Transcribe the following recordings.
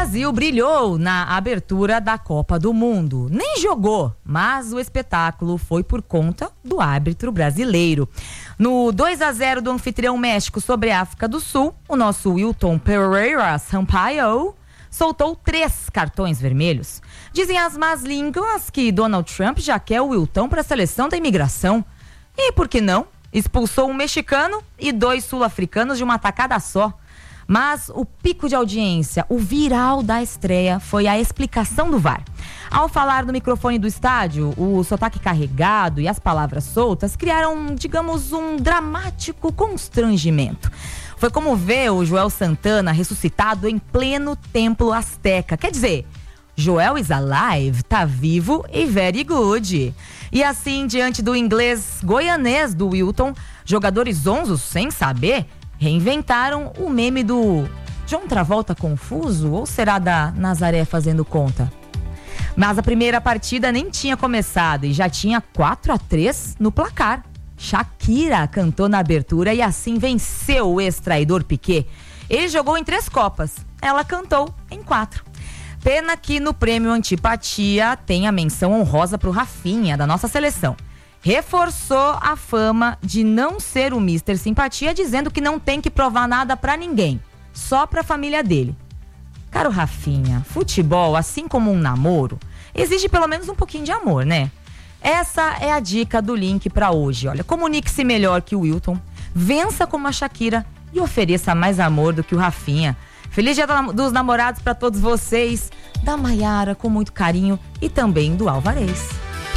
Brasil brilhou na abertura da Copa do Mundo. Nem jogou, mas o espetáculo foi por conta do árbitro brasileiro. No 2-0 do anfitrião México sobre a África do Sul, o nosso Wilton Pereira Sampaio soltou 3 cartões vermelhos. Dizem as más línguas que Donald Trump já quer o Wilton para a seleção da imigração. E por que não? Expulsou um mexicano e 2 sul-africanos de uma tacada só. Mas o pico de audiência, o viral da estreia, foi a explicação do VAR. Ao falar no microfone do estádio, o sotaque carregado e as palavras soltas criaram, digamos, um dramático constrangimento. Foi como ver o Joel Santana ressuscitado em pleno templo azteca. Quer dizer, Joel is alive, tá vivo e very good. E assim, diante do inglês goianês do Wilton, jogadores zonzos, sem saber, reinventaram o meme do John Travolta confuso, ou será da Nazaré fazendo conta? Mas a primeira partida nem tinha começado e já tinha 4-3 no placar. Shakira cantou na abertura e assim venceu o ex-traidor Piquet. Ele jogou em 3 Copas, ela cantou em 4. Pena que no prêmio Antipatia tem a menção honrosa pro Rafinha, da nossa seleção. Reforçou a fama de não ser o Mr. Simpatia, dizendo que não tem que provar nada pra ninguém, só pra família dele. Caro Rafinha, futebol, assim como um namoro, exige pelo menos um pouquinho de amor, né? Essa é a dica do link pra hoje. Olha, comunique-se melhor que o Wilton, vença como a Shakira e ofereça mais amor do que o Rafinha. Feliz Dia dos Namorados pra todos vocês, da Maiara com muito carinho e também do Alvarez.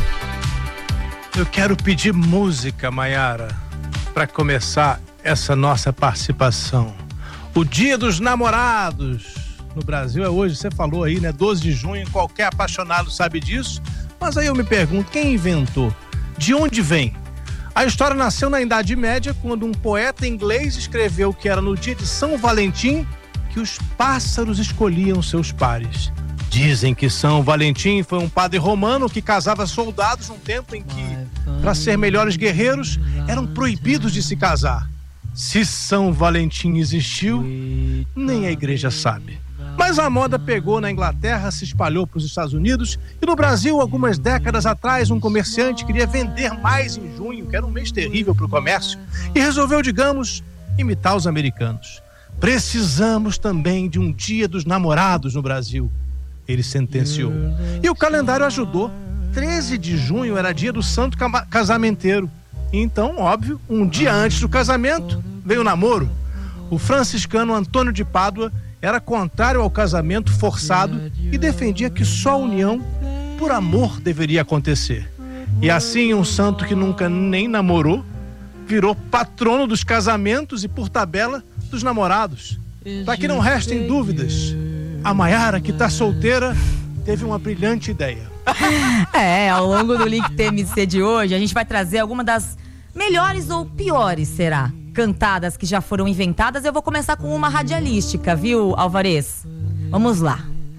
Eu quero pedir música, Maiara, para começar essa nossa participação. O Dia dos Namorados no Brasil é hoje, você falou aí, né? 12 de junho, qualquer apaixonado sabe disso. Mas aí eu me pergunto, quem inventou? De onde vem? A história nasceu na Idade Média, quando um poeta inglês escreveu que era no dia de São Valentim que os pássaros escolhiam seus pares. Dizem que São Valentim foi um padre romano que casava soldados num tempo em que, para ser melhores guerreiros, eram proibidos de se casar. Se São Valentim existiu, nem a igreja sabe. Mas a moda pegou na Inglaterra, se espalhou para os Estados Unidos e no Brasil, algumas décadas atrás, um comerciante queria vender mais em junho, que era um mês terrível para o comércio, e resolveu, digamos, imitar os americanos. Precisamos também de um Dia dos Namorados no Brasil, ele sentenciou. E o calendário ajudou. 13 de junho era dia do santo casamenteiro. Então, óbvio, um dia antes do casamento, veio o namoro. O franciscano Antônio de Pádua era contrário ao casamento forçado e defendia que só a união por amor deveria acontecer. E assim, um santo que nunca nem namorou, virou patrono dos casamentos e, por tabela, dos namorados. Para que não restem dúvidas, a Maiara, que tá solteira, teve uma brilhante ideia. Ao longo do Link TMC de hoje, a gente vai trazer alguma das melhores ou piores, será? Cantadas que já foram inventadas. Eu vou começar com uma radialística, viu, Alvarez? Vamos lá.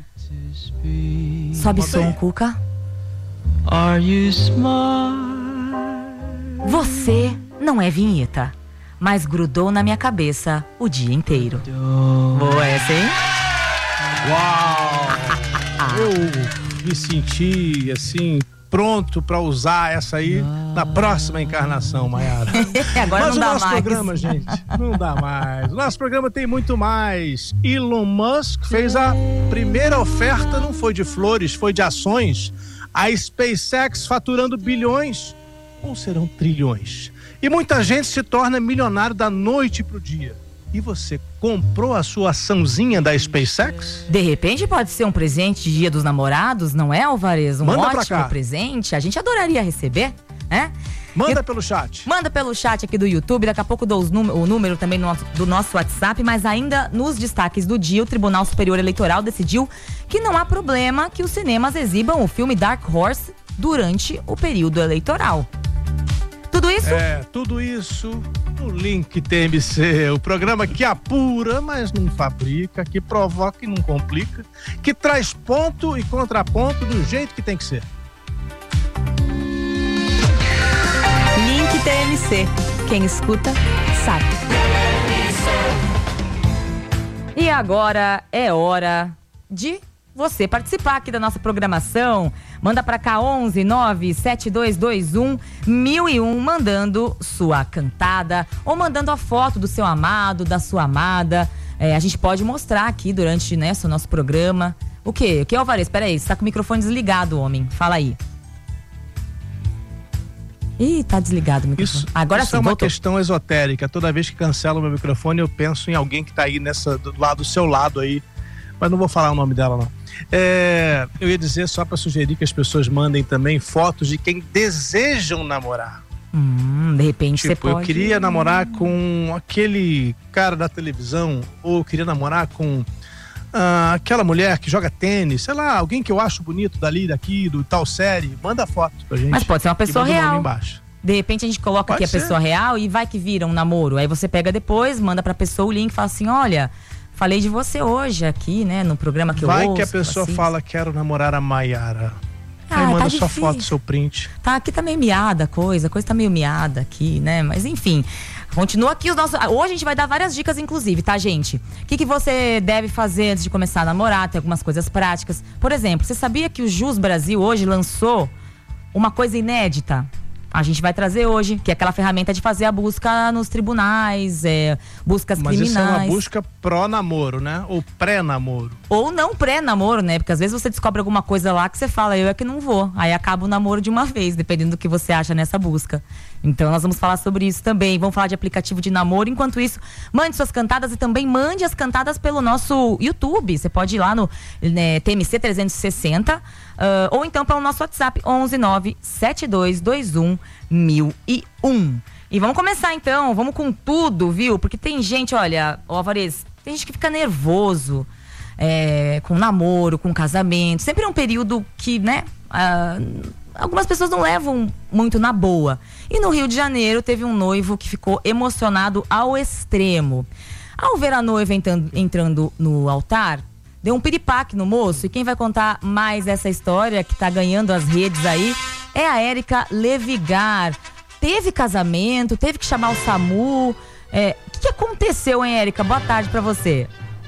Sobe som, Cuca. Are you smart? Você não é vinheta, mas grudou na minha cabeça o dia inteiro. Boa essa, hein? Uau! Eu me senti, assim, pronto para usar essa aí na próxima encarnação, Maiara. Agora mas não dá o nosso mais. programa, gente, não dá mais. O nosso programa tem muito mais. Elon Musk fez a primeira oferta, não foi de flores, foi de ações. A SpaceX faturando bilhões, ou serão trilhões. E muita gente se torna milionário da noite pro dia. E você comprou a sua açãozinha da SpaceX? De repente pode ser um presente de Dia dos Namorados, não é, Alvarez? Um Manda pra ótimo cá. presente. A gente adoraria receber, né? Manda pelo chat. Manda pelo chat aqui do YouTube, daqui a pouco dou o número também do nosso WhatsApp, mas ainda nos destaques do dia, o Tribunal Superior Eleitoral decidiu que não há problema que os cinemas exibam o filme Dark Horse durante o período eleitoral. Tudo isso? Tudo isso no Link TMC, o programa que apura, mas não fabrica, que provoca e não complica, que traz ponto e contraponto do jeito que tem que ser. Link TMC. Quem escuta, sabe. E agora é hora de você participar aqui da nossa programação. Manda pra cá 11 97221 1001, mandando sua cantada ou mandando a foto do seu amado, da sua amada. A gente pode mostrar aqui durante, né, o nosso programa. O quê? O que, Alvarez? Peraí, você tá com o microfone desligado, homem. Fala aí. Ih, tá desligado o microfone. Agora isso é uma questão esotérica. Toda vez que cancelo o meu microfone, eu penso em alguém que tá aí do seu lado aí. Mas não vou falar o nome dela, não. Eu ia dizer só para sugerir que as pessoas mandem também fotos de quem desejam namorar. De repente você pode... eu queria namorar com aquele cara da televisão, ou eu queria namorar com aquela mulher que joga tênis, sei lá, alguém que eu acho bonito daqui, do tal série. Manda foto pra gente. Mas pode ser uma pessoa real. Embaixo. De repente a gente coloca aqui a pessoa real e vai que vira um namoro. Aí você pega depois, manda pra pessoa o link e fala assim, olha... Falei de você hoje aqui, né, no programa que eu ouço. Vai que a pessoa fala, quero namorar a Maiara. Aí manda sua foto, seu print. Aqui tá meio miada a coisa tá meio miada aqui, né? Mas enfim, continua aqui os nossos... Hoje a gente vai dar várias dicas, inclusive, tá, gente? O que você deve fazer antes de começar a namorar? Tem algumas coisas práticas. Por exemplo, você sabia que o Jus Brasil hoje lançou uma coisa inédita? A gente vai trazer hoje, que é aquela ferramenta de fazer a busca nos tribunais, buscas criminais. Mas isso é uma busca pró-namoro, né? Ou pré-namoro. Ou não pré-namoro, né? Porque às vezes você descobre alguma coisa lá que você fala, eu é que não vou. Aí acaba o namoro de uma vez, dependendo do que você acha nessa busca. Então nós vamos falar sobre isso também. Vamos falar de aplicativo de namoro. Enquanto isso, mande suas cantadas e também mande as cantadas pelo nosso YouTube. Você pode ir lá no TMC 360 ou então pelo nosso WhatsApp 11 97221 1001. E vamos começar então, vamos com tudo, viu? Porque tem gente, olha, Alvarez, tem gente que fica nervoso com namoro, com casamento. Sempre é um período que, né, algumas pessoas não levam muito na boa. E no Rio de Janeiro teve um noivo que ficou emocionado ao extremo. Ao ver a noiva entrando no altar, deu um piripaque no moço. E quem vai contar mais essa história que tá ganhando as redes aí é a Érica Levigar. Teve casamento, teve que chamar o SAMU. O que aconteceu, hein, Érica? Boa tarde pra você.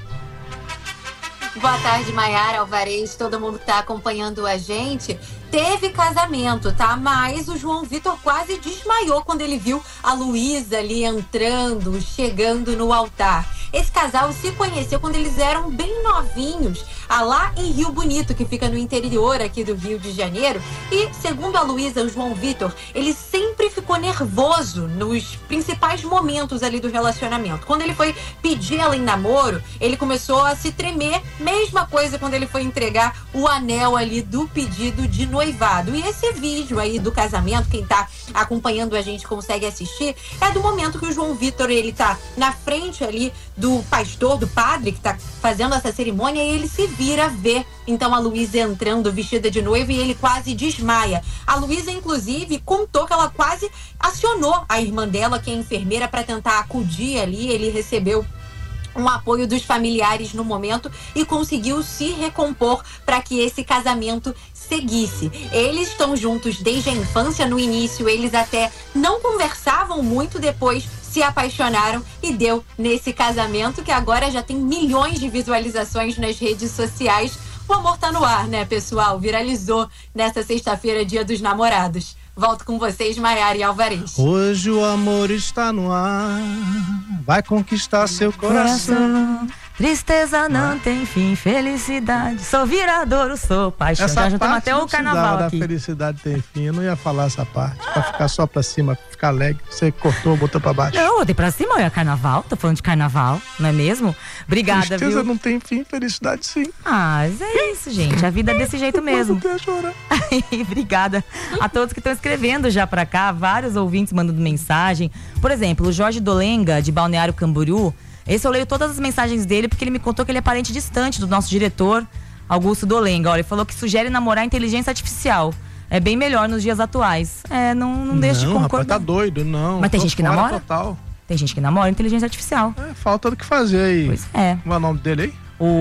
Boa tarde, Maiara, Alvarez, todo mundo que tá acompanhando a gente. Teve casamento, tá? Mas o João Vitor quase desmaiou quando ele viu a Luísa ali entrando, chegando no altar. Esse casal se conheceu quando eles eram bem novinhos, lá em Rio Bonito, que fica no interior aqui do Rio de Janeiro. E, segundo a Luísa, o João Vitor, ele sempre ficou nervoso nos principais momentos ali do relacionamento. Quando ele foi pedir ela em namoro, ele começou a se tremer. Mesma coisa quando ele foi entregar o anel ali do pedido de noivado. E esse vídeo aí do casamento, quem tá acompanhando a gente consegue assistir, é do momento que o João Vitor, ele tá na frente ali do pastor, do padre que tá fazendo essa cerimônia, e ele se vira ver então a Luísa entrando vestida de noiva e ele quase desmaia. A Luísa, inclusive, contou que ela quase acionou a irmã dela, que é enfermeira, para tentar acudir ali. Ele recebeu um apoio dos familiares no momento e conseguiu se recompor para que esse casamento seguisse. Eles estão juntos desde a infância. No início eles até não conversavam muito, depois se apaixonaram e deu nesse casamento que agora já tem milhões de visualizações nas redes sociais. O amor tá no ar, né, pessoal? Viralizou nesta sexta-feira, Dia dos Namorados. Volto com vocês, Maiara e Alvarez. Hoje o amor está no ar, vai conquistar seu coração. Tristeza não tem fim, felicidade, sou viradouro, sou paixão. Essa já juntamos até o carnaval aqui. Da felicidade tem fim, eu não ia falar essa parte, pra ficar só pra cima, ficar alegre. Você cortou, botou pra baixo. Não, eu botei pra cima, é carnaval, tô falando de carnaval, não é mesmo? Obrigada, Tristeza viu? não tem fim, felicidade sim. Mas é isso, gente, a vida é desse jeito mesmo. Eu chorar. Obrigada a todos que estão escrevendo já pra cá, vários ouvintes mandando mensagem. Por exemplo, o Jorge Dolenga, de Balneário Camboriú. Esse eu leio todas as mensagens dele porque ele me contou que ele é parente distante do nosso diretor, Augusto Dolenga. Olha, ele falou que sugere namorar inteligência artificial. É bem melhor nos dias atuais. Não deixa de concordar. Rapaz, tá doido, não. Mas tem gente que namora? Total. Tem gente que namora inteligência artificial. Falta do que fazer aí. Pois é. Qual é o nome dele aí?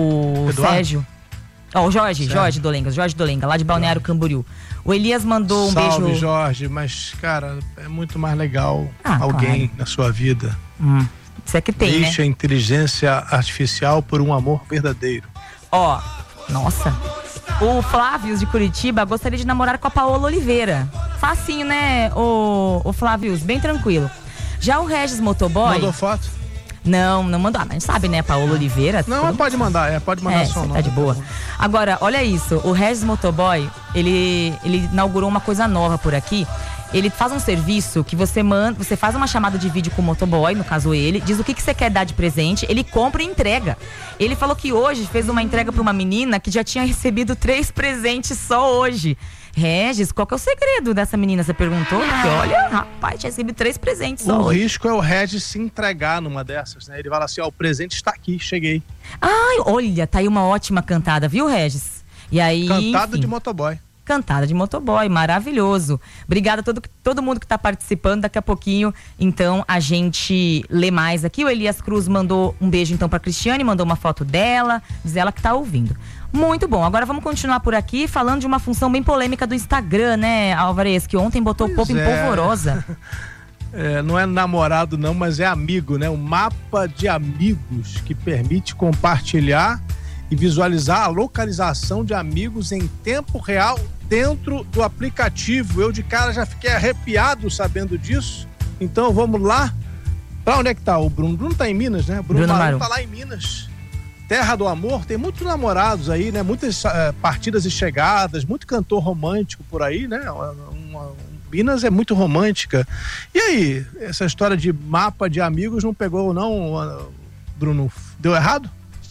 O Eduardo? Sérgio. O Jorge Dolenga, lá de Balneário Camboriú. O Elias mandou um beijo. Salve, Jorge, mas, cara, é muito mais legal alguém na sua vida. Isso é que tem, Deixa a inteligência artificial por um amor verdadeiro. Nossa. O Flávio de Curitiba gostaria de namorar com a Paola Oliveira. Facinho, né, o Flávio? Bem tranquilo. Já o Regis Motoboy... Mandou foto? Não mandou. Mas a gente sabe, né? Paola Oliveira. Não, pode mandar só o nome. Tá de boa. Agora, olha isso. O Regis Motoboy, ele inaugurou uma coisa nova por aqui. Ele faz um serviço que você faz uma chamada de vídeo com o motoboy, no caso ele, diz o que você quer dar de presente, ele compra e entrega. Ele falou que hoje fez uma entrega para uma menina que já tinha recebido 3 presentes só hoje. Regis, qual que é o segredo dessa menina? Você perguntou? Porque olha, rapaz, tinha recebido 3 presentes só hoje. O risco é o Regis se entregar numa dessas, né? Ele fala assim, ó, o presente está aqui, cheguei. Ai, olha, tá aí uma ótima cantada, viu, Regis? E aí, cantada enfim, de motoboy. Cantada de motoboy, maravilhoso. Obrigada a todo mundo que está participando. Daqui a pouquinho, então, a gente lê mais aqui. O Elias Cruz mandou um beijo, então, para Cristiane, mandou uma foto dela, diz ela que tá ouvindo. Muito bom. Agora vamos continuar por aqui falando de uma função bem polêmica do Instagram, né, Alvarez, que ontem botou o povo em polvorosa. Não é namorado não, mas é amigo, né? Um mapa de amigos que permite compartilhar e visualizar a localização de amigos em tempo real dentro do aplicativo. Eu de cara já fiquei arrepiado sabendo disso. Então vamos lá. Pra onde é que tá o Bruno? Bruno tá em Minas, né? Bruno Maru tá lá em Minas. Terra do amor, tem muitos namorados aí, né? Muitas partidas e chegadas, muito cantor romântico por aí, né? Minas é muito romântica. E aí, essa história de mapa de amigos não pegou não, Bruno? Deu errado?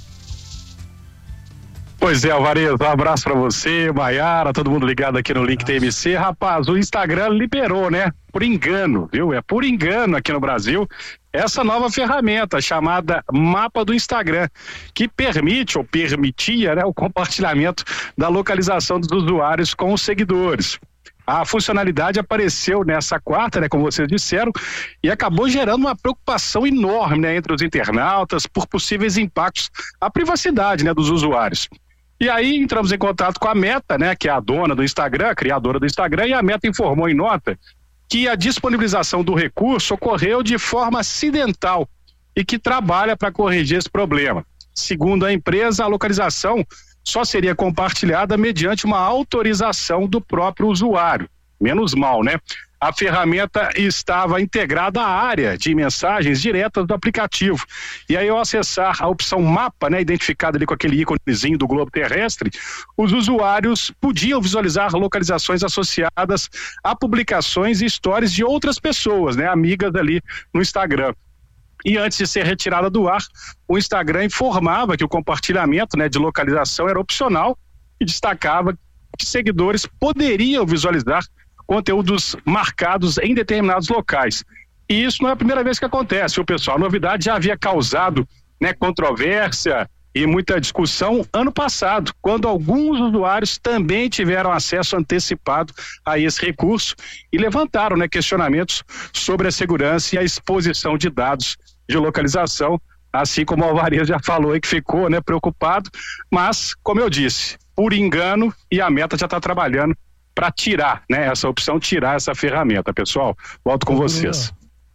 Pois é, Alvarez, um abraço pra você, Maiara, todo mundo ligado aqui no Link TMC. Rapaz, o Instagram liberou, né? Por engano, viu? É por engano aqui no Brasil essa nova ferramenta chamada Mapa do Instagram, que permite ou permitia, né, o compartilhamento da localização dos usuários com os seguidores. A funcionalidade apareceu nessa quarta, né, como vocês disseram, e acabou gerando uma preocupação enorme, né, entre os internautas por possíveis impactos à privacidade, né, dos usuários. E aí entramos em contato com a Meta, né, que é a dona do Instagram, a criadora do Instagram, e a Meta informou em nota que a disponibilização do recurso ocorreu de forma acidental e que trabalha para corrigir esse problema. Segundo a empresa, a localização só seria compartilhada mediante uma autorização do próprio usuário. Menos mal, né? A ferramenta estava integrada à área de mensagens diretas do aplicativo. E aí, ao acessar a opção mapa, né, identificada ali com aquele íconezinho do globo terrestre, os usuários podiam visualizar localizações associadas a publicações e stories de outras pessoas, né, amigas ali no Instagram. E antes de ser retirada do ar, o Instagram informava que o compartilhamento, né, de localização era opcional e destacava que seguidores poderiam visualizar conteúdos marcados em determinados locais. E isso não é a primeira vez que acontece, viu, pessoal? A novidade já havia causado, né, controvérsia e muita discussão ano passado, quando alguns usuários também tiveram acesso antecipado a esse recurso e levantaram, né, questionamentos sobre a segurança e a exposição de dados de localização, assim como o Alvarez já falou aí que ficou, né, preocupado, mas, como eu disse, por engano, e a Meta já está trabalhando para tirar, né, essa opção, tirar essa ferramenta, pessoal. Volto com vocês.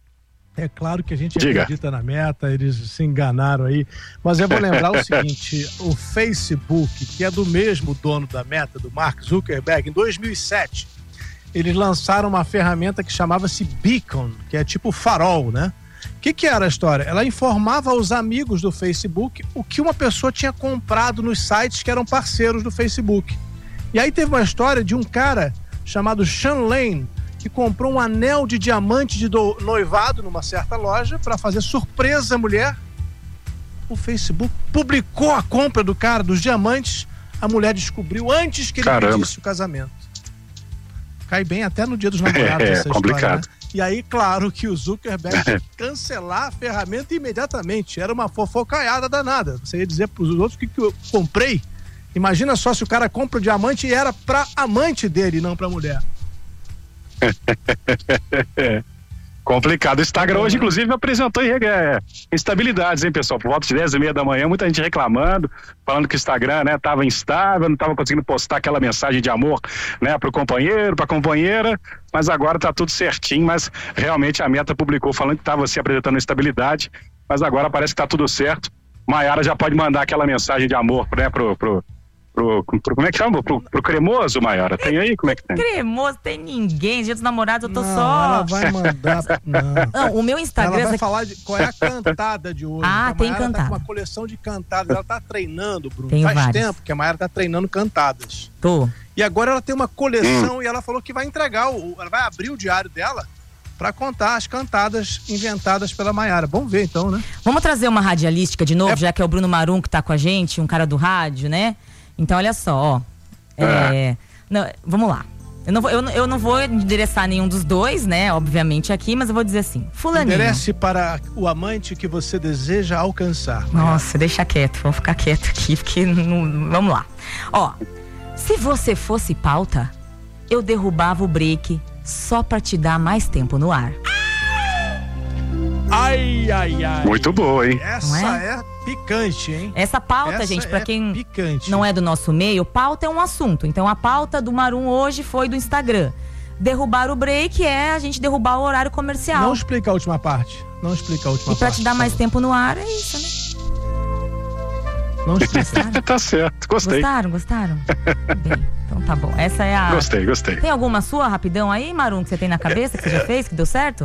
É claro que a gente acredita na Meta, eles se enganaram aí, mas eu vou lembrar o seguinte, o Facebook, que é do mesmo dono da Meta, do Mark Zuckerberg, em 2007, eles lançaram uma ferramenta que chamava-se Beacon, que é tipo farol, né? O que era a história? Ela informava aos amigos do Facebook o que uma pessoa tinha comprado nos sites que eram parceiros do Facebook. E aí teve uma história de um cara chamado Sean Lane, que comprou um anel de diamante de noivado numa certa loja para fazer surpresa à mulher. O Facebook publicou a compra do cara dos diamantes, a mulher descobriu antes que ele pedisse o casamento. Cai bem até no dia dos namorados essa complicado. História, né? E aí, claro que o Zuckerberg teve que cancelar a ferramenta imediatamente. Era uma fofocaiada danada. Você ia dizer para os outros que eu comprei. Imagina só se o cara compra o diamante e era pra amante dele, não pra mulher. Complicado. O Instagram hoje, inclusive, apresentou instabilidades, hein, pessoal? Por volta de 10h30 da manhã, muita gente reclamando, falando que o Instagram, né, tava instável, não tava conseguindo postar aquela mensagem de amor, né, pro companheiro, pra companheira, mas agora tá tudo certinho, mas realmente a Meta publicou falando que tava se apresentando instabilidade, mas agora parece que tá tudo certo. Maiara já pode mandar aquela mensagem de amor, né, pro como é que chama? Pro cremoso, Maiara? Tem aí? Como é que tem? Cremoso, tem ninguém. Dia dos Namorados, eu tô Não, só... ela vai mandar... Não, o meu Instagram... Ela vai falar de qual é a cantada de hoje. Ah, tem Maiara cantada. tá com uma coleção de cantadas. Ela tá treinando, Bruno. Tenho Faz várias. tempo que a Maiara tá treinando cantadas. Tô. E agora ela tem uma coleção e ela falou que vai entregar, ela vai abrir o diário dela para contar as cantadas inventadas pela Maiara. Vamos ver então, né? Vamos trazer uma radialística de novo, já que é o Bruno Marum que tá com a gente, um cara do rádio, né? Então, olha só, ó. Não, vamos lá. Eu não vou endereçar nenhum dos dois, né? Obviamente aqui, mas eu vou dizer assim. Fulaninho. Enderece para o amante que você deseja alcançar. Nossa, deixa quieto. Vamos ficar quieto aqui, porque vamos lá. Ó, se você fosse pauta, eu derrubava o break só pra te dar mais tempo no ar. Ai, ai, ai. Muito boa, hein? Essa é picante, hein? Essa pauta, Essa gente, pra quem picante. não é do nosso meio, pauta é um assunto. Então a pauta do Marum hoje foi do Instagram. Derrubar o break é a gente derrubar o horário comercial. Não explica a última parte. Não explica a última E pra parte. te dar mais por favor. tempo no ar, é isso, né? Não explica. Tá certo, gostei. Gostaram? Bem, então tá bom. Essa é a... Gostei. Tem alguma sua rapidão aí, Marum, que você tem na cabeça, que você já fez, que deu certo?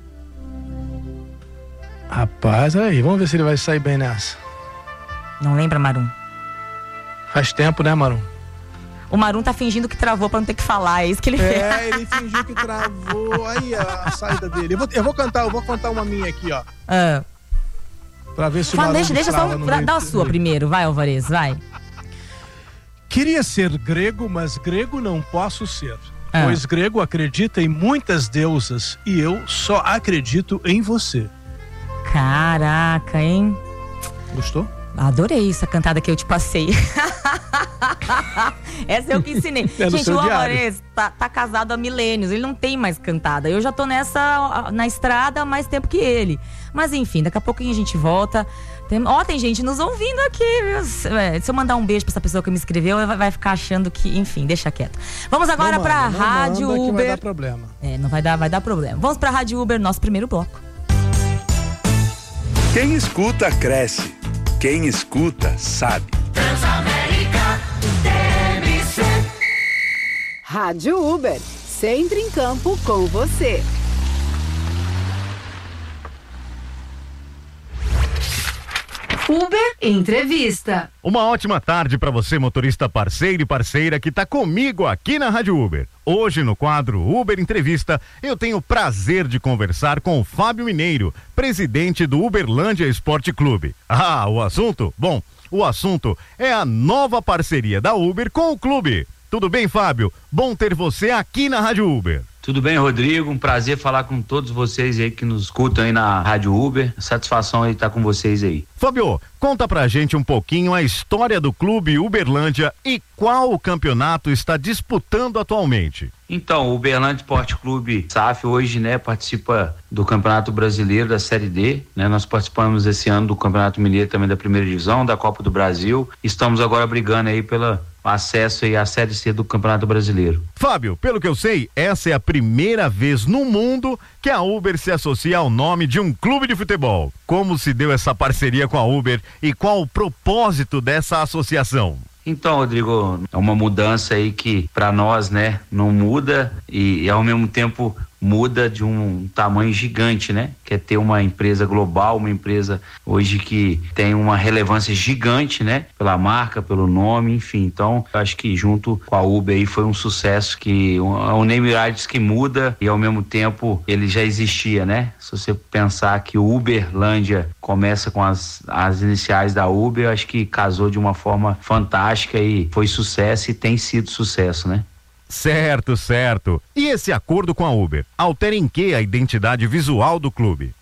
Rapaz, aí, vamos ver se ele vai sair bem nessa. Não lembra, Marum? Faz tempo, né, Marum? O Marum tá fingindo que travou pra não ter que falar, é isso que ele fez. É, ele fingiu que travou. Aí a saída dele. Eu vou cantar uma minha aqui, ó. Ah. Pra ver se o Fala, Marum deixa só, destrava no meio dá a do- sua primeiro, vai, Alvarez, vai. Queria ser grego, mas grego não posso ser. Ah. Pois grego acredita em muitas deusas e eu só acredito em você. Caraca, hein? Gostou? Adorei essa cantada que eu te passei. Essa eu que ensinei. É no Gente, seu o diário. Alvarez tá casado há milênios, ele não tem mais cantada. Eu já tô na estrada há mais tempo que ele. Mas enfim, daqui a pouquinho a gente volta. Tem gente nos ouvindo aqui, viu? Se eu mandar um beijo pra essa pessoa que me escreveu, vai ficar achando que, enfim, deixa quieto. Vamos agora Não pra manda, não Rádio manda que Uber. vai dar problema. Não vai dar problema. Vamos pra Rádio Uber, nosso primeiro bloco. Quem escuta, cresce. Quem escuta, sabe. Rádio Uber, sempre em campo com você. Uber Entrevista. Uma ótima tarde para você, motorista parceiro e parceira que está comigo aqui na Rádio Uber. Hoje, no quadro Uber Entrevista, eu tenho o prazer de conversar com o Fábio Mineiro, presidente do Uberlândia Esporte Clube. Ah, o assunto? Bom, o assunto é a nova parceria da Uber com o clube. Tudo bem, Fábio? Bom ter você aqui na Rádio Uber. Tudo bem, Rodrigo? Um prazer falar com todos vocês aí que nos escutam aí na Rádio Uber. Satisfação aí estar com vocês aí. Fábio, conta pra gente um pouquinho a história do clube Uberlândia e qual o campeonato está disputando atualmente. Então, o Uberlândia Esporte Clube SAF hoje, né, participa do Campeonato Brasileiro da Série D, né? Nós participamos esse ano do Campeonato Mineiro também da Primeira Divisão, da Copa do Brasil. Estamos agora brigando aí pelo acesso aí à Série C do Campeonato Brasileiro. Fábio, pelo que eu sei, essa é a primeira vez no mundo que a Uber se associa ao nome de um clube de futebol. Como se deu essa parceria com a Uber e qual o propósito dessa associação? Então, Rodrigo, é uma mudança aí que para nós, né, não muda e ao mesmo tempo muda de um tamanho gigante, né? Que é ter uma empresa global, uma empresa hoje que tem uma relevância gigante, né? Pela marca, pelo nome, enfim. Então, eu acho que junto com a Uber aí foi um sucesso que é um name rights que muda e ao mesmo tempo ele já existia, né? Se você pensar que o Uberlândia começa com as iniciais da Uber, eu acho que casou de uma forma fantástica e foi sucesso e tem sido sucesso, né? Certo. E esse acordo com a Uber altera em que a identidade visual do clube?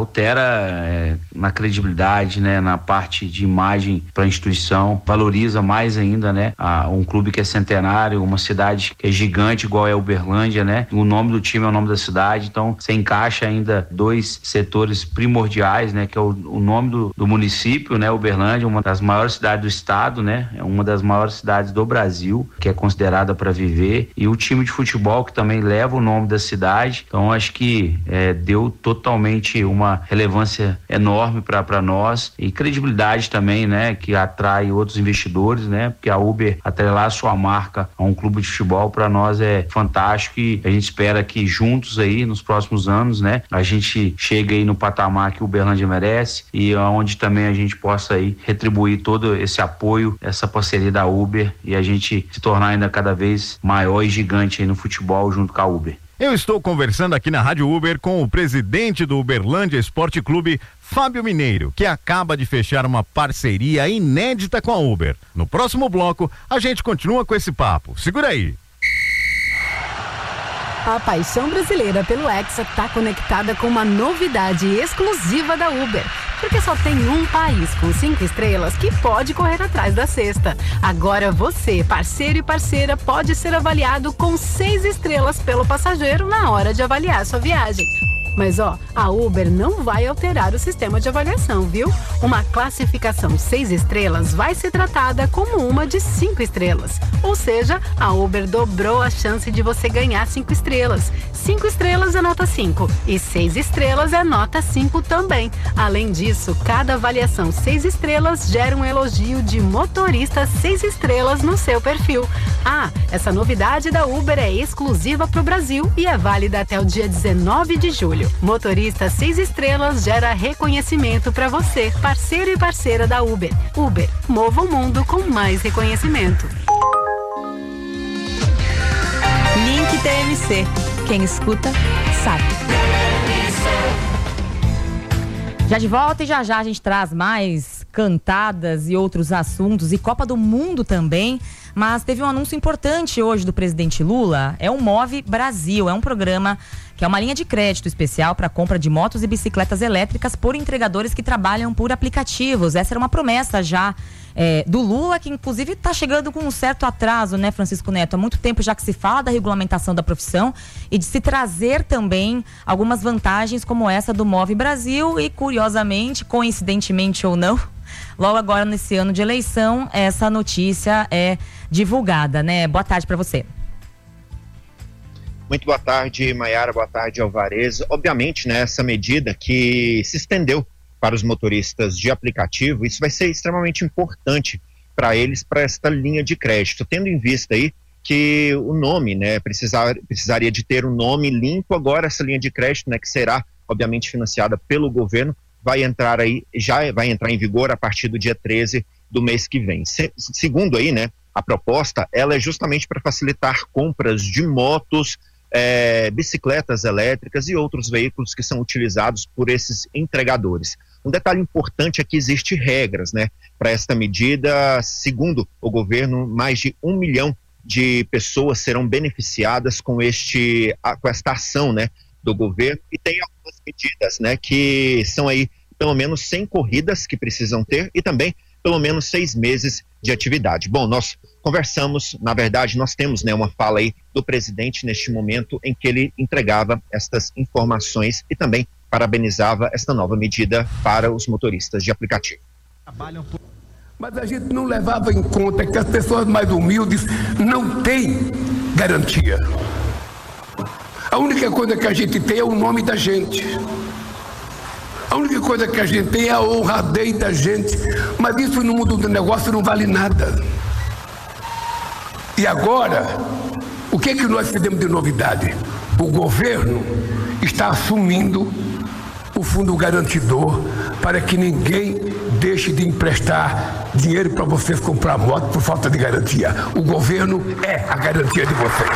Altera na credibilidade, né? Na parte de imagem para a instituição, valoriza mais ainda, né? Um clube que é centenário, uma cidade que é gigante igual é Uberlândia, né? O nome do time é o nome da cidade, então você encaixa ainda dois setores primordiais, né? Que é o nome do município, né? Uberlândia, uma das maiores cidades do estado, né? É uma das maiores cidades do Brasil, que é considerada para viver fazer, e o time de futebol que também leva o nome da cidade. Então acho que deu totalmente uma relevância enorme para nós e credibilidade também, né, que atrai outros investidores, né, porque a Uber atrelar a sua marca a um clube de futebol para nós é fantástico, e a gente espera que juntos aí nos próximos anos, né, a gente chegue aí no patamar que o Uberlândia merece, e onde também a gente possa aí retribuir todo esse apoio, essa parceria da Uber, e a gente se tornar ainda cada vez maior e gigante aí no futebol junto com a Uber. Eu estou conversando aqui na Rádio Uber com o presidente do Uberlândia Esporte Clube, Fábio Mineiro, que acaba de fechar uma parceria inédita com a Uber. No próximo bloco, a gente continua com esse papo. Segura aí. A paixão brasileira pelo Hexa está conectada com uma novidade exclusiva da Uber. Porque só tem um país com 5 estrelas que pode correr atrás da sexta. Agora você, parceiro e parceira, pode ser avaliado com 6 estrelas pelo passageiro na hora de avaliar sua viagem. Mas a Uber não vai alterar o sistema de avaliação, viu? Uma classificação 6 estrelas vai ser tratada como uma de 5 estrelas. Ou seja, a Uber dobrou a chance de você ganhar 5 estrelas. 5 estrelas é nota 5 e 6 estrelas é nota 5 também. Além disso, cada avaliação 6 estrelas gera um elogio de motorista 6 estrelas no seu perfil. Essa novidade da Uber é exclusiva para o Brasil e é válida até o dia 19 de julho. Motorista 6 estrelas gera reconhecimento para você, parceiro e parceira da Uber. Uber, mova o mundo com mais reconhecimento. Link TMC. Quem escuta, sabe. Já de volta, e já a gente traz mais cantadas e outros assuntos, e Copa do Mundo também. Mas teve um anúncio importante hoje do presidente Lula, é o Move Brasil, é um programa que é uma linha de crédito especial para compra de motos e bicicletas elétricas por entregadores que trabalham por aplicativos. Essa era uma promessa já do Lula, que inclusive está chegando com um certo atraso, né, Francisco Neto? Há muito tempo já que se fala da regulamentação da profissão e de se trazer também algumas vantagens como essa do Move Brasil, e curiosamente, coincidentemente ou não, logo agora nesse ano de eleição, essa notícia é divulgada, né? Boa tarde para você. Muito boa tarde, Maiara, boa tarde, Alvarez. Obviamente, né, essa medida que se estendeu para os motoristas de aplicativo, isso vai ser extremamente importante para eles, para esta linha de crédito, tendo em vista aí que o nome, né, precisaria de ter um nome limpo. Agora essa linha de crédito, né, que será obviamente financiada pelo governo, vai entrar aí, já vai entrar em vigor a partir do dia 13 do mês que vem. Segundo aí, né, a proposta, ela é justamente para facilitar compras de motos, bicicletas elétricas e outros veículos que são utilizados por esses entregadores. Um detalhe importante é que existem regras, né, para esta medida. Segundo o governo, mais de 1 milhão de pessoas serão beneficiadas com esta ação, né, do governo, e tem algumas medidas, né, que são aí pelo menos 100 corridas que precisam ter e também pelo menos 6 meses de atividade. Bom, nós conversamos, na verdade nós temos, né, uma fala aí do presidente neste momento em que ele entregava estas informações e também parabenizava esta nova medida para os motoristas de aplicativo. Mas a gente não levava em conta que as pessoas mais humildes não têm garantia. A única coisa que a gente tem é o nome da gente. A única coisa que a gente tem é a honradez da gente. Mas isso no mundo do negócio não vale nada. E agora, o que nós fizemos de novidade? O governo está assumindo o fundo garantidor para que ninguém deixe de emprestar dinheiro para vocês comprar moto por falta de garantia. O governo é a garantia de vocês.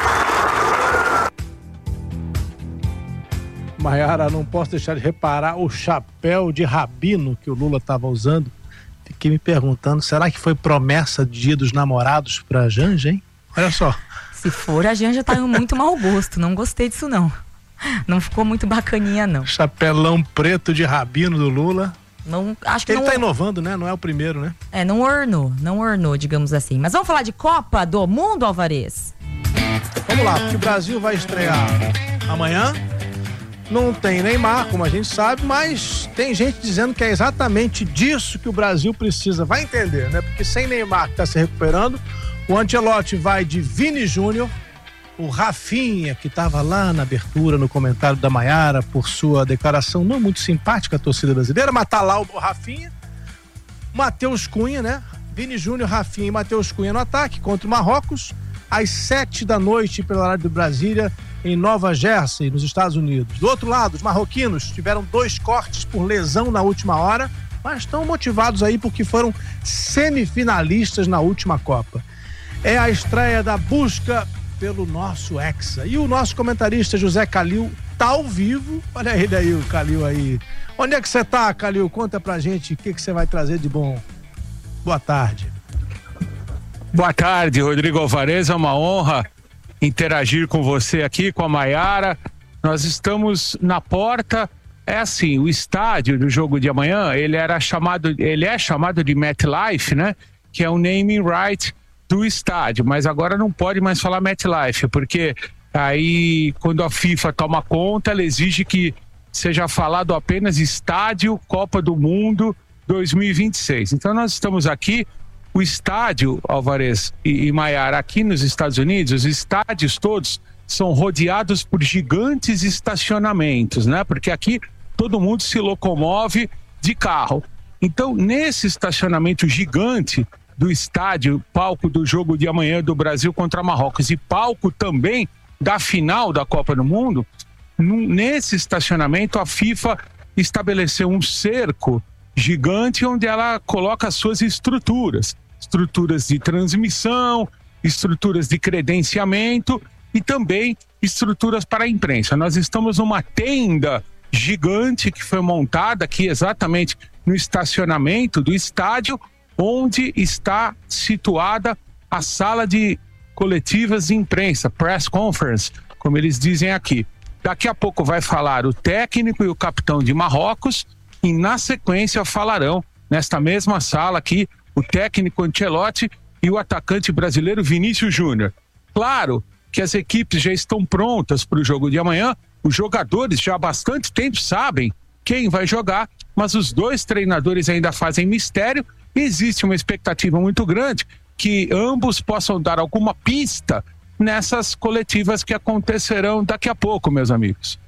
Maiara, não posso deixar de reparar o chapéu de rabino que o Lula estava usando. Fiquei me perguntando, será que foi promessa de Dia dos Namorados pra Janja, hein? Olha só. Se for, a Janja tá em muito mau gosto. Não gostei disso, não. Não ficou muito bacaninha, não. Chapelão preto de rabino do Lula. Não, acho que ele não... tá inovando, né? Não é o primeiro, né? Não ornou, digamos assim. Mas vamos falar de Copa do Mundo, Alvarez? Vamos lá, porque o Brasil vai estrear amanhã. Não tem Neymar, como a gente sabe, mas tem gente dizendo que é exatamente disso que o Brasil precisa. Vai entender, né? Porque sem Neymar, que tá se recuperando, O Ancelotti vai de Vini Júnior. O Rafinha, que estava lá na abertura, no comentário da Maiara, por sua declaração não muito simpática à torcida brasileira, mas tá lá o Rafinha. Matheus Cunha, né? Vini Júnior, Rafinha e Matheus Cunha no ataque contra o Marrocos, às 7h, pelo horário de Brasília, em Nova Jersey, nos Estados Unidos. Do outro lado, os marroquinos tiveram 2 cortes por lesão na última hora, mas estão motivados aí porque foram semifinalistas na última Copa. É a estreia da busca pelo nosso Hexa. E o nosso comentarista José Calil tá ao vivo. Olha ele aí, o Calil aí. Onde é que você tá, Calil? Conta pra gente o que você vai trazer de bom. Boa tarde. Boa tarde, Rodrigo Alvarez. É uma honra interagir com você aqui, com a Maiara. Nós estamos na porta. É assim, o estádio do jogo de amanhã, ele é chamado de MetLife, né? Que é o naming right do estádio, mas agora não pode mais falar MetLife, porque aí quando a FIFA toma conta, ela exige que seja falado apenas Estádio Copa do Mundo 2026. Então nós estamos aqui, o estádio, Alvarez e Maiara, aqui nos Estados Unidos, os estádios todos são rodeados por gigantes estacionamentos, né? Porque aqui todo mundo se locomove de carro. Então, nesse estacionamento gigante do estádio, palco do jogo de amanhã do Brasil contra Marrocos e palco também da final da Copa do Mundo, nesse estacionamento a FIFA estabeleceu um cerco gigante onde ela coloca as suas estruturas de transmissão, estruturas de credenciamento e também estruturas para a imprensa. Nós estamos numa tenda gigante que foi montada aqui exatamente no estacionamento do estádio, onde está situada a sala de coletivas de imprensa, press conference, como eles dizem aqui. Daqui a pouco vai falar o técnico e o capitão de Marrocos e na sequência falarão nesta mesma sala aqui o técnico Ancelotti e o atacante brasileiro Vinícius Júnior. Claro que as equipes já estão prontas para o jogo de amanhã, os jogadores já há bastante tempo sabem quem vai jogar, mas os 2 treinadores ainda fazem mistério. Existe uma expectativa muito grande que ambos possam dar alguma pista nessas coletivas que acontecerão daqui a pouco, meus amigos.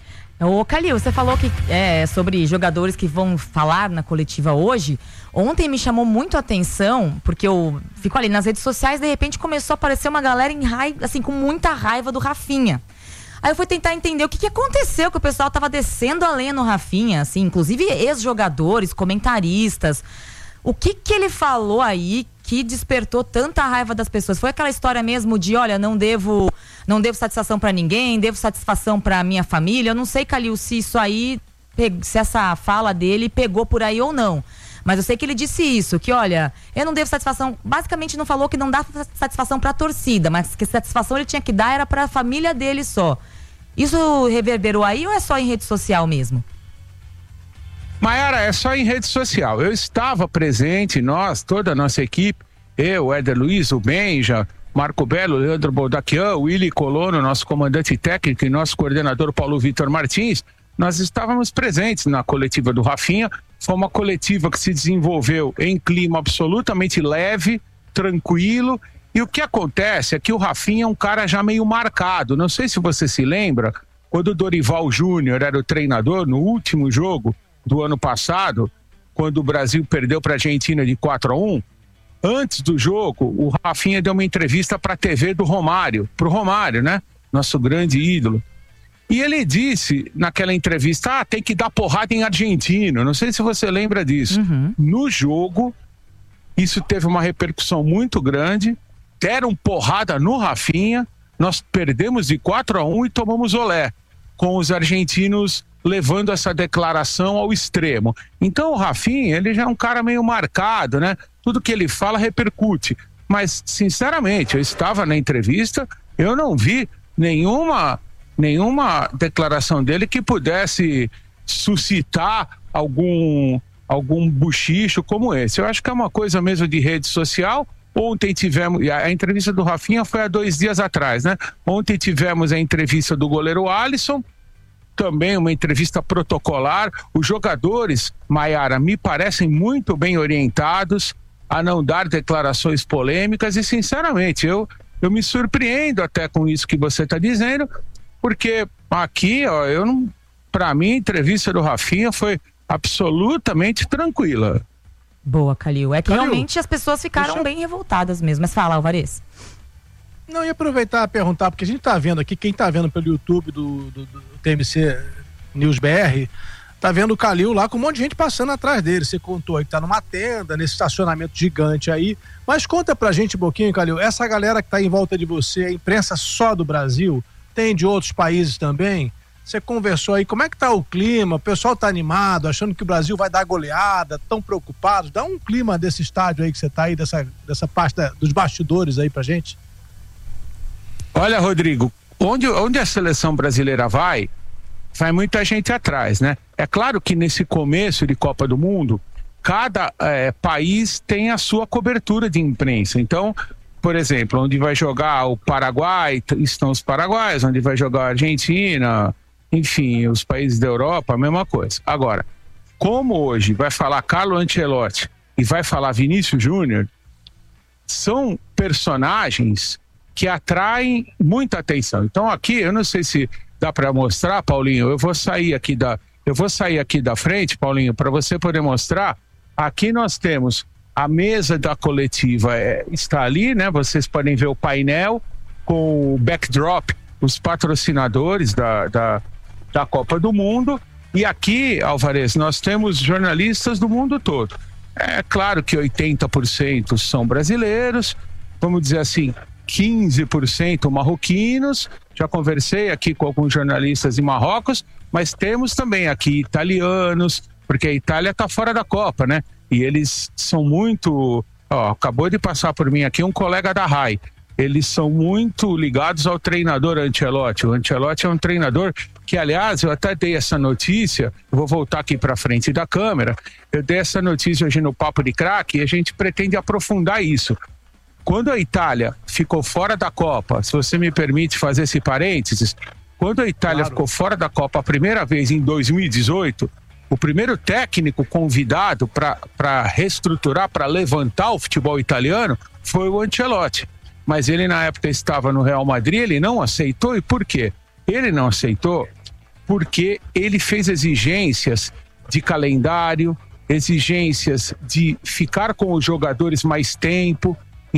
Ô Calil, você falou que sobre jogadores que vão falar na coletiva hoje. Ontem me chamou muito a atenção, porque eu fico ali nas redes sociais, de repente começou a aparecer uma galera assim, com muita raiva do Rafinha. Aí eu fui tentar entender o que aconteceu, que o pessoal tava descendo a lenha no Rafinha, assim, inclusive ex-jogadores, comentaristas. O que ele falou aí que despertou tanta raiva das pessoas? Foi aquela história mesmo de, olha, não devo satisfação pra ninguém, devo satisfação pra minha família? Eu não sei, Calil, se isso aí, se essa fala dele pegou por aí ou não. Mas eu sei que ele disse isso, que olha, eu não devo satisfação, basicamente não falou que não dá satisfação pra torcida, mas que satisfação ele tinha que dar era pra família dele só. Isso reverberou aí ou é só em rede social mesmo? Maiara, é só em rede social. Eu estava presente, toda a nossa equipe, eu, Éder Luiz, o Benja, Marco Belo, Leandro Boldaquian, Willy Colono, nosso comandante técnico e nosso coordenador Paulo Vitor Martins, nós estávamos presentes na coletiva do Rafinha. Foi uma coletiva que se desenvolveu em clima absolutamente leve, tranquilo. E o que acontece é que o Rafinha é um cara já meio marcado. Não sei se você se lembra, quando o Dorival Júnior era o treinador, no último jogo do ano passado, quando o Brasil perdeu para a Argentina de 4-1, antes do jogo, o Rafinha deu uma entrevista para a TV do Romário, pro Romário, né? Nosso grande ídolo. E ele disse naquela entrevista, tem que dar porrada em argentino. Não sei se você lembra disso. Uhum. No jogo, isso teve uma repercussão muito grande, deram porrada no Rafinha, nós perdemos de 4-1 e tomamos olé, com os argentinos levando essa declaração ao extremo. Então o Rafinha, ele já é um cara meio marcado, né? Tudo que ele fala repercute. Mas, sinceramente, eu estava na entrevista, eu não vi nenhuma declaração dele que pudesse suscitar algum buchicho como esse. Eu acho que é uma coisa mesmo de rede social. Ontem tivemos, a entrevista do Rafinha foi há 2 dias atrás, né? Ontem tivemos a entrevista do goleiro Alisson, também uma entrevista protocolar. Os jogadores, Maiara, me parecem muito bem orientados. a não dar declarações polêmicas e, sinceramente, eu me surpreendo até com isso que você está dizendo, porque aqui, ó, para mim, a entrevista do Rafinha foi absolutamente tranquila. Boa, Calil. É que realmente as pessoas ficaram bem revoltadas mesmo. Mas fala, Alvarez. Não, ia aproveitar e perguntar, porque a gente tá vendo aqui, quem tá vendo pelo YouTube do TMC News BR, tá vendo o Calil lá com um monte de gente passando atrás dele. Você contou aí que tá numa tenda, nesse estacionamento gigante aí. Mas conta pra gente um pouquinho, Calil, essa galera que tá em volta de você, a imprensa só do Brasil, tem de outros países também? Você conversou aí, como é que tá o clima? O pessoal tá animado, achando que o Brasil vai dar goleada, tão preocupados? Dá um clima desse estádio aí que você tá aí, dessa parte dos bastidores aí pra gente. Olha, Rodrigo, onde a seleção brasileira vai muita gente atrás, né? É claro que nesse começo de Copa do Mundo, cada país tem a sua cobertura de imprensa. Então, por exemplo, onde vai jogar o Paraguai, estão os paraguaios, onde vai jogar a Argentina, enfim, os países da Europa, a mesma coisa. Agora, como hoje vai falar Carlo Ancelotti e vai falar Vinícius Júnior, são personagens que atraem muita atenção. Então aqui, eu não sei se dá para mostrar, Paulinho, eu vou sair aqui da frente, Paulinho, para você poder mostrar. Aqui nós temos a mesa da coletiva, está ali, né? Vocês podem ver o painel com o backdrop, os patrocinadores da Copa do Mundo. E aqui, Alvarez, nós temos jornalistas do mundo todo. É claro que 80% são brasileiros, vamos dizer assim, 15% marroquinos. Já conversei aqui com alguns jornalistas de Marrocos, mas temos também aqui italianos, porque a Itália está fora da Copa, né? E eles são muito... acabou de passar por mim aqui um colega da RAI. Eles são muito ligados ao treinador Ancelotti. O Ancelotti é um treinador que, aliás, eu até dei essa notícia, eu vou voltar aqui para frente da câmera, eu dei essa notícia hoje no Papo de Craque e a gente pretende aprofundar isso. Quando a Itália ficou fora da Copa, se você me permite fazer esse parênteses, quando a Itália ficou fora da Copa a primeira vez em 2018, o primeiro técnico convidado para reestruturar, para levantar o futebol italiano, foi o Ancelotti. Mas ele na época estava no Real Madrid, ele não aceitou. E por quê? Ele não aceitou porque ele fez exigências de calendário, exigências de ficar com os jogadores mais tempo,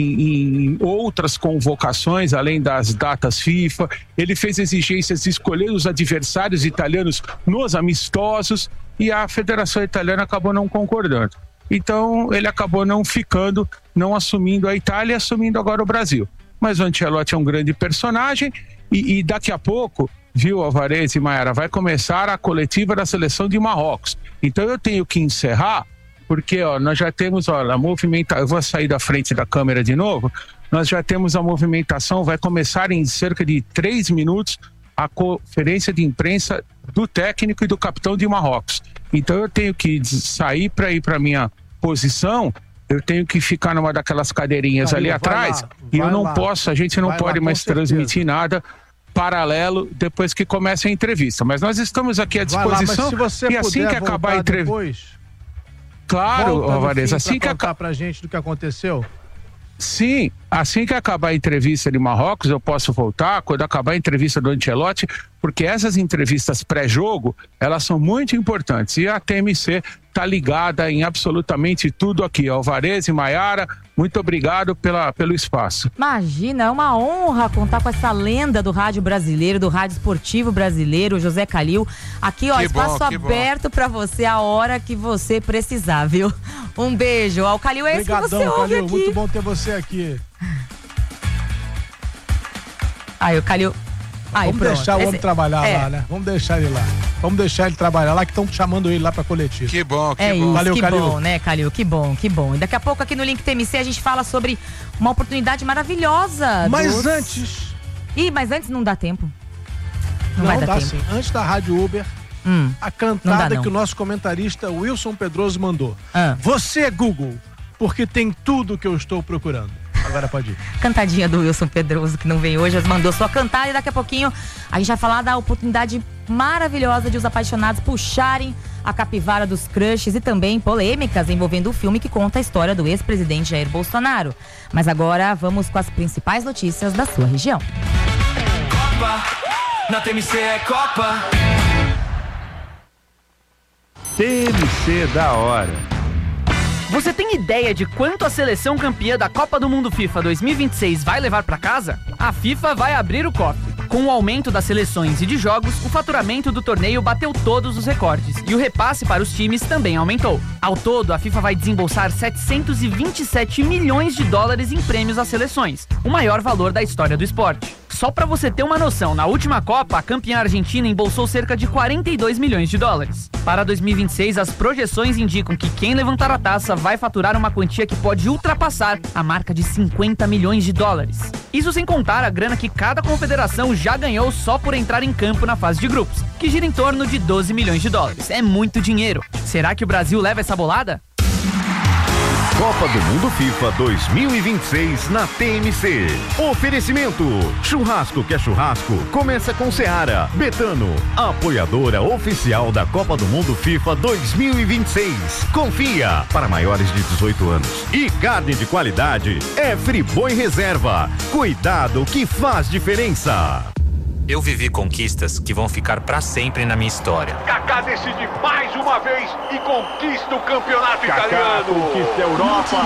em outras convocações, além das datas FIFA. Ele fez exigências de escolher os adversários italianos nos amistosos e a Federação Italiana acabou não concordando. Então ele acabou não ficando, não assumindo a Itália e assumindo agora o Brasil. Mas o Ancelotti é um grande personagem e daqui a pouco, viu, Alvarez e Mayara, vai começar a coletiva da seleção de Marrocos. Então eu tenho que encerrar, porque nós já temos a movimentação, eu vou sair da frente da câmera de novo, nós já temos a movimentação, vai começar em cerca de 3 minutos a conferência de imprensa do técnico e do capitão de Marrocos. Então eu tenho que sair para ir para minha posição, eu tenho que ficar numa daquelas cadeirinhas ali atrás, e eu não posso, a gente não pode mais transmitir nada paralelo depois que comece a entrevista. Mas nós estamos aqui à disposição e assim que acabar a entrevista... Claro, Alvarez, assim que acabar pra gente do que aconteceu. Sim, assim que acabar a entrevista de Marrocos, eu posso voltar, quando acabar a entrevista do Ancelotti, porque essas entrevistas pré-jogo, elas são muito importantes. E a TMC está ligada em absolutamente tudo aqui. Alvarez e Mayara, muito obrigado pelo espaço. Imagina, é uma honra contar com essa lenda do rádio brasileiro, do rádio esportivo brasileiro, José Calil. Aqui, espaço aberto para você a hora que você precisar, viu? Um beijo. O Calil é esse que você ouve Calil, aqui. Muito bom ter você aqui. Aí, o Calil... Vamos deixar o homem trabalhar lá, né? Vamos deixar ele lá. Vamos deixar ele trabalhar lá, que estão chamando ele lá pra coletiva. Que bom, que bom. Isso, Valeu, que Calil. bom, né, Calil? Que bom, que bom. E daqui a pouco aqui no Link TMC a gente fala sobre uma oportunidade maravilhosa. Mas antes... mas antes não dá tempo. Não vai dar dá tempo. sim. Antes da Rádio Uber, a cantada que o nosso comentarista Wilson Pedroso mandou. Você, Google, porque tem tudo que eu estou procurando. Agora pode ir. Cantadinha do Wilson Pedroso, que não vem hoje, mas mandou sua cantada, e daqui a pouquinho a gente vai falar da oportunidade maravilhosa de os apaixonados puxarem a capivara dos crushes e também polêmicas envolvendo o filme que conta a história do ex-presidente Jair Bolsonaro. Mas agora vamos com as principais notícias da sua região. Copa, na TMC é Copa. TMC da hora. Você tem ideia de quanto a seleção campeã da Copa do Mundo FIFA 2026 vai levar para casa? A FIFA vai abrir o cofre. Com o aumento das seleções e de jogos, o faturamento do torneio bateu todos os recordes e o repasse para os times também aumentou. Ao todo, a FIFA vai desembolsar 727 milhões de dólares em prêmios às seleções, o maior valor da história do esporte. Só para você ter uma noção, na última Copa, a campeã argentina embolsou cerca de 42 milhões de dólares. Para 2026, as projeções indicam que quem levantar a taça vai faturar uma quantia que pode ultrapassar a marca de 50 milhões de dólares. Isso sem contar a grana que cada confederação já ganhou só por entrar em campo na fase de grupos, que gira em torno de 12 milhões de dólares. É muito dinheiro. Será que o Brasil leva essa bolada? Copa do Mundo FIFA 2026 na TMC. Oferecimento: churrasco que é churrasco, começa com Seara. Betano, apoiadora oficial da Copa do Mundo FIFA 2026. Confia, para maiores de 18 anos. E carne de qualidade é Friboi Reserva. Cuidado que faz diferença. Eu vivi conquistas que vão ficar pra sempre na minha história. Kaká decide mais uma vez e conquista o campeonato italiano. Conquista a Europa.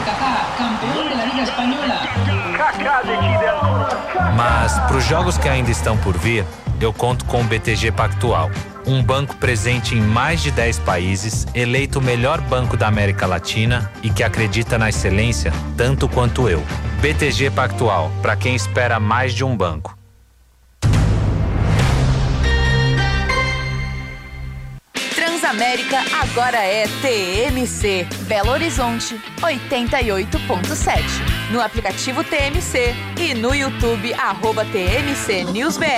Mas pros jogos que ainda estão por vir, eu conto com o BTG Pactual. Um banco presente em mais de 10 países, eleito o melhor banco da América Latina e que acredita na excelência tanto quanto eu. BTG Pactual, pra quem espera mais de um banco. Transamérica agora é TMC, Belo Horizonte 88.7. No aplicativo TMC e no YouTube @TMC NewsBR.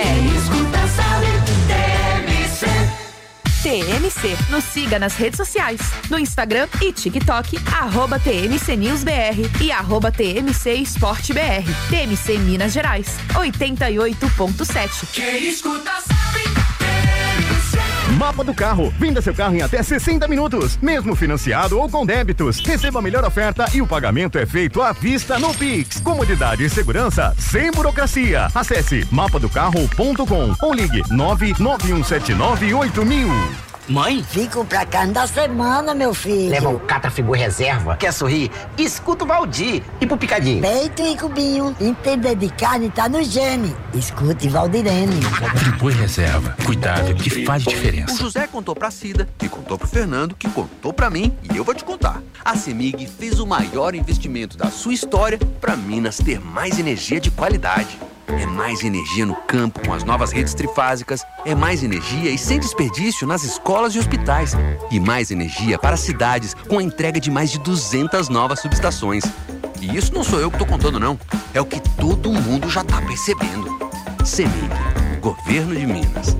TMC, nos siga nas redes sociais, no Instagram e TikTok, @TMC NewsBR e @TMC EsporteBR. TMC Minas Gerais 88.7. Quem escuta sabe. Mapa do Carro. Venda seu carro em até 60 minutos, mesmo financiado ou com débitos. Receba a melhor oferta e o pagamento é feito à vista no Pix. Comodidade e segurança sem burocracia. Acesse mapadocarro.com ou ligue 991798000. Mãe? Fico pra carne da semana, meu filho. Leva um Catra Friboi Reserva. Quer sorrir? Escuta o Valdir. E pro picadinho? Peito e cubinho. Entender de carne tá no gene. Escute Valdirene. Friboi Reserva. Cuidado que faz diferença. O José contou pra Cida, que contou pro Fernando, que contou pra mim e eu vou te contar. A CEMIG fez o maior investimento da sua história pra Minas ter mais energia de qualidade. É mais energia no campo com as novas redes trifásicas, é mais energia e sem desperdício nas escolas e hospitais, e mais energia para as cidades com a entrega de mais de 200 novas subestações. E isso não sou eu que estou contando não, é o que todo mundo já está percebendo. CEMIG, Governo de Minas.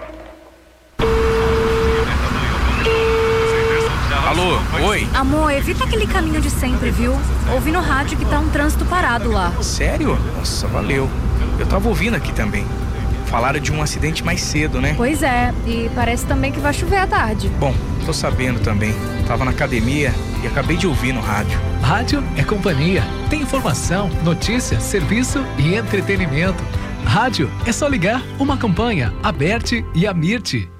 Alô, oi? Amor, evita aquele caminho de sempre, viu? Ouvi no rádio que tá um trânsito parado lá. Sério? Nossa, valeu. Eu tava ouvindo aqui também. Falaram de um acidente mais cedo, né? Pois é, e parece também que vai chover à tarde. Bom, tô sabendo também. Tava na academia e acabei de ouvir no rádio. Rádio é companhia. Tem informação, notícia, serviço e entretenimento. Rádio é só ligar uma campanha, a Berti e a Mirti.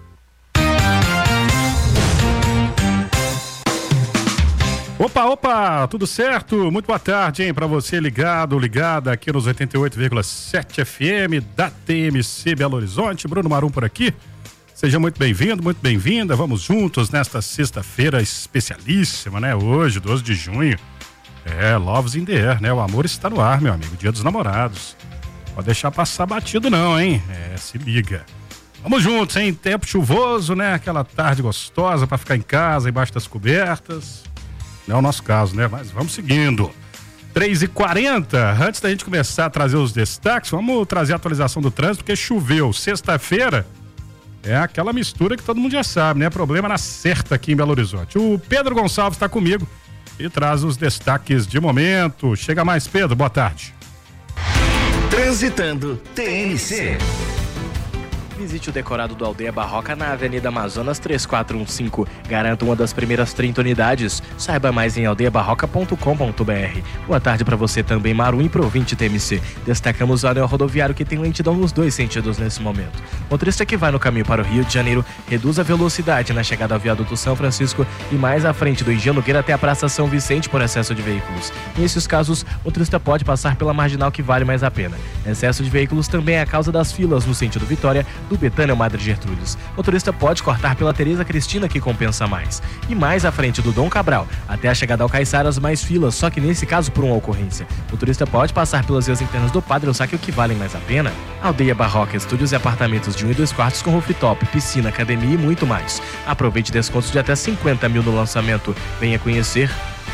Opa, tudo certo? Muito boa tarde, hein, pra você ligada aqui nos 88,7 FM da TMC Belo Horizonte. Bruno Marum por aqui. Seja muito bem-vindo, muito bem-vinda. Vamos juntos nesta sexta-feira especialíssima, né? Hoje, 12 de junho. Love's in the air, né? O amor está no ar, meu amigo. Dia dos Namorados. Pode deixar passar batido não, hein? Se liga. Vamos juntos, hein? Tempo chuvoso, né? Aquela tarde gostosa pra ficar em casa, embaixo das cobertas. Não é o nosso caso, né? Mas vamos seguindo. 3h40, antes da gente começar a trazer os destaques, vamos trazer a atualização do trânsito, porque choveu. Sexta-feira é aquela mistura que todo mundo já sabe, né? Problema na certa aqui em Belo Horizonte. O Pedro Gonçalves está comigo e traz os destaques de momento. Chega mais, Pedro, boa tarde. Transitando TMC. Visite o decorado do Aldeia Barroca na Avenida Amazonas 3415. Garanta uma das primeiras 30 unidades. Saiba mais em aldeiabarroca.com.br. Boa tarde para você também, Marum e Provinte TMC. Destacamos o anel rodoviário que tem lentidão nos 2 sentidos nesse momento. Motorista que vai no caminho para o Rio de Janeiro, reduz a velocidade na chegada ao viaduto São Francisco e mais à frente do Engenho Nogueira até a Praça São Vicente por excesso de veículos. Nesses casos, o motorista pode passar pela marginal que vale mais a pena. Excesso de veículos também é a causa das filas no sentido Vitória, do Betânia ao Madre Gertrudes. O motorista pode cortar pela Tereza Cristina, que compensa mais. E mais à frente do Dom Cabral, até a chegada ao Caiçaras, mais filas, só que nesse caso por uma ocorrência. O motorista pode passar pelas vias internas do Padre Eustáquio, que valem mais a pena. Aldeia Barroca, estúdios e apartamentos de 1 e 2 quartos com rooftop, piscina, academia e muito mais. Aproveite descontos de até 50 mil no lançamento. Venha conhecer.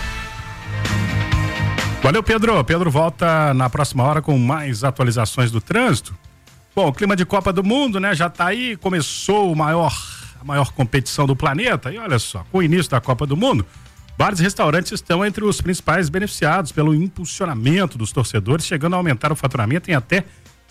Valeu, Pedro. Pedro volta na próxima hora com mais atualizações do trânsito. Bom, o clima de Copa do Mundo, né? Já tá aí, começou a maior competição do planeta. E olha só, com o início da Copa do Mundo, bares e restaurantes estão entre os principais beneficiados pelo impulsionamento dos torcedores, chegando a aumentar o faturamento em até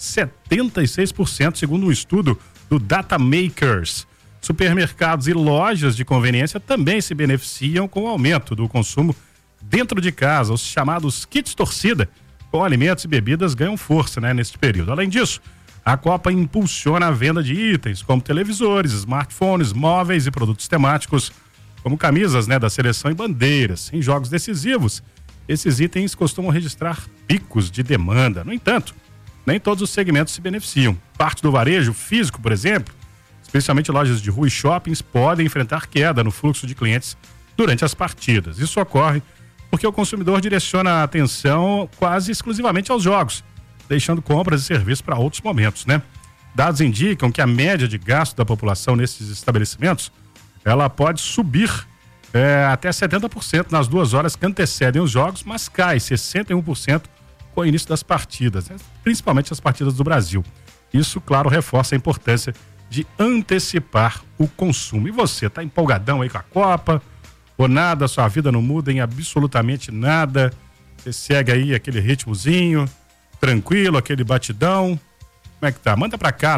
76%, segundo um estudo do Datamakers. Supermercados e lojas de conveniência também se beneficiam com o aumento do consumo dentro de casa. Os chamados kits torcida com alimentos e bebidas ganham força, né, neste período. Além disso, a Copa impulsiona a venda de itens como televisores, smartphones, móveis e produtos temáticos, como camisas, né, da seleção e bandeiras. Em jogos decisivos, esses itens costumam registrar picos de demanda. No entanto, nem todos os segmentos se beneficiam. Parte do varejo físico, por exemplo, especialmente lojas de rua e shoppings, podem enfrentar queda no fluxo de clientes durante as partidas. Isso ocorre porque o consumidor direciona a atenção quase exclusivamente aos jogos, deixando compras e serviços para outros momentos, né? Dados indicam que a média de gasto da população nesses estabelecimentos, ela pode subir até 70% nas 2 horas que antecedem os jogos, mas cai 61% com o início das partidas, né? Principalmente as partidas do Brasil. Isso, claro, reforça a importância de antecipar o consumo. E você, tá empolgadão aí com a Copa? Ou nada, sua vida não muda em absolutamente nada? Você segue aí aquele ritmozinho, tranquilo, aquele batidão? Como é que tá? Manda pra cá,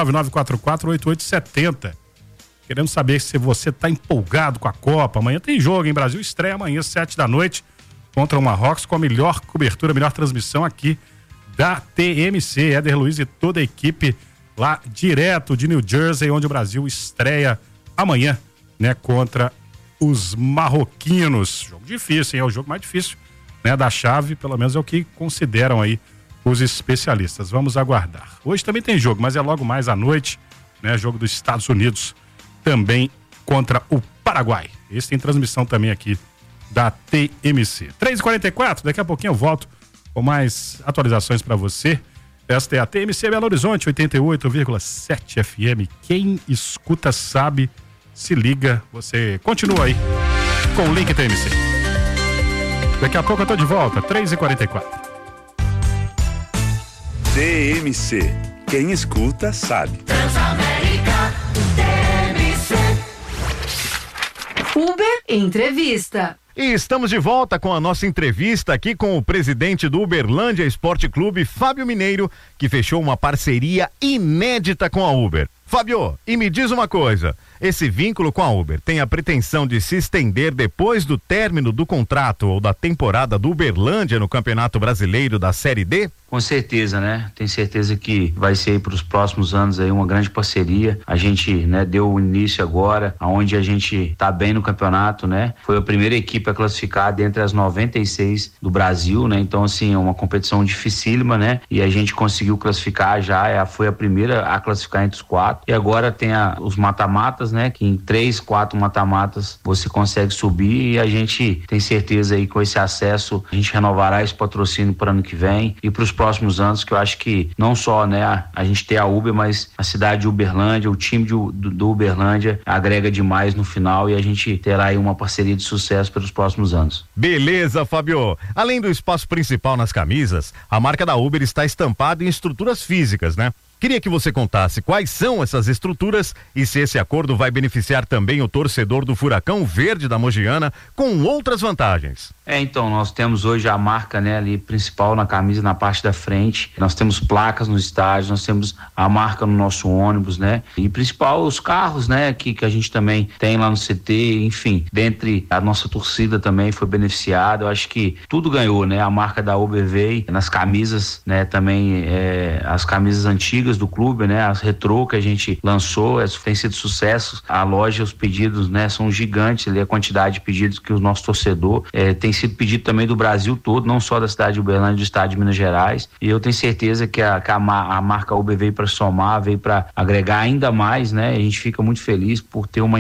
999448870. Querendo saber se você tá empolgado com a Copa. Amanhã tem jogo, em Brasil estreia amanhã, 7h contra o Marrocos, com a melhor cobertura, a melhor transmissão aqui da TMC. Éder Luiz e toda a equipe lá direto de New Jersey, onde o Brasil estreia amanhã, né, contra os marroquinos. Jogo difícil, hein? É o jogo mais difícil, né, da chave, pelo menos é o que consideram aí os especialistas. Vamos aguardar. Hoje também tem jogo, mas é logo mais à noite, né? Jogo dos Estados Unidos também contra o Paraguai. Esse tem transmissão também aqui da TMC. 3h44, daqui a pouquinho eu volto com mais atualizações para você. Esta é a TMC Belo Horizonte, 88,7 FM. Quem escuta sabe, se liga. Você continua aí com o link TMC. Daqui a pouco eu tô de volta, 3h44. TMC. Quem escuta sabe. Transamérica, TMC. Uber Entrevista. E estamos de volta com a nossa entrevista aqui com o presidente do Uberlândia Esporte Clube, Fábio Mineiro, que fechou uma parceria inédita com a Uber. Fábio, e me diz uma coisa, esse vínculo com a Uber tem a pretensão de se estender depois do término do contrato ou da temporada do Uberlândia no Campeonato Brasileiro da Série D? Com certeza, né? Tenho certeza que vai ser aí para os próximos anos aí uma grande parceria. A gente, né, deu o início agora, aonde a gente tá bem no campeonato, né? Foi a primeira equipe a classificar dentre as 96 do Brasil, né? Então, assim, é uma competição dificílima, né? E a gente conseguiu classificar já, foi a primeira a classificar entre os 4. E agora tem os mata-matas, né? Que em 3, 4 mata-matas você consegue subir, e a gente tem certeza aí com esse acesso a gente renovará esse patrocínio para o ano que vem e para os próximos anos, que eu acho que não só, né, a gente ter a Uber, mas a cidade de Uberlândia, o time do Uberlândia agrega demais no final, e a gente terá aí uma parceria de sucesso pelos próximos anos. Beleza, Fábio. Além do espaço principal nas camisas, a marca da Uber está estampada em estruturas físicas, né? Queria que você contasse quais são essas estruturas e se esse acordo vai beneficiar também o torcedor do Furacão Verde da Mogiana com outras vantagens. Então, nós temos hoje a marca, né, ali principal na camisa, na parte da frente. Nós temos placas no estádio, nós temos a marca no nosso ônibus, né? E principal os carros, né, que a gente também tem lá no CT, enfim, dentre a nossa torcida também foi beneficiada. Eu acho que tudo ganhou, né? A marca da Uber veio nas camisas, né, também as camisas antigas do clube, né, as retrô que a gente lançou, tem sido sucesso. A loja, os pedidos, né, são gigantes ali, a quantidade de pedidos que o nosso torcedor tem sido pedido também do Brasil todo, não só da cidade de Uberlândia, do estado de Minas Gerais, e eu tenho certeza que a marca Uber veio para somar, veio para agregar ainda mais, né? A gente fica muito feliz por ter uma